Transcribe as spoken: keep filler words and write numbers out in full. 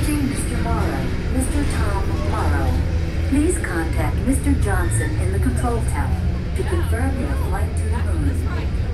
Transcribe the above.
Paging Mister Morrow. Mister Tom Morrow. Please contact Mister Johnson in the control tower to confirm your flight to the moon.